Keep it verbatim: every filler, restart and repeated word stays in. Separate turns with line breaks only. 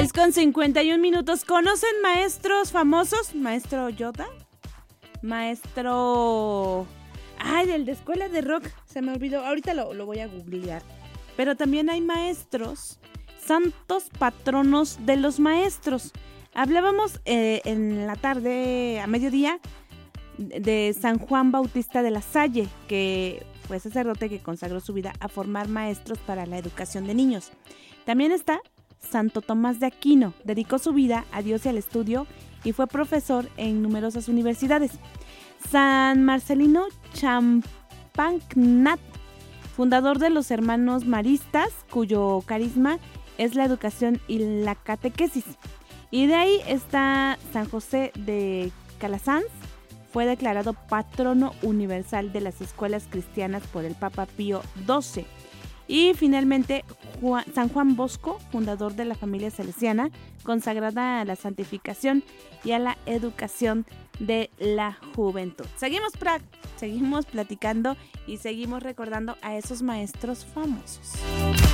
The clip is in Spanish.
seis con cincuenta y un minutos. ¿Conocen maestros famosos? Maestro Yoda. Maestro... Ay, del de escuela de rock. Se me olvidó. Ahorita lo, lo voy a googlear. Pero también hay maestros, santos patronos de los maestros. Hablábamos eh, en la tarde, a mediodía, de San Juan Bautista de la Salle, que fue sacerdote que consagró su vida a formar maestros para la educación de niños. También está Santo Tomás de Aquino, dedicó su vida a Dios y al estudio y fue profesor en numerosas universidades. San Marcelino Champagnat, fundador de los Hermanos Maristas, cuyo carisma es la educación y la catequesis. Y de ahí está San José de Calasanz, fue declarado patrono universal de las escuelas cristianas por el Papa Pío doce. Y finalmente Juan, San Juan Bosco, fundador de la familia salesiana, consagrada a la santificación y a la educación de la juventud. Seguimos, pra- seguimos platicando y seguimos recordando a esos maestros famosos.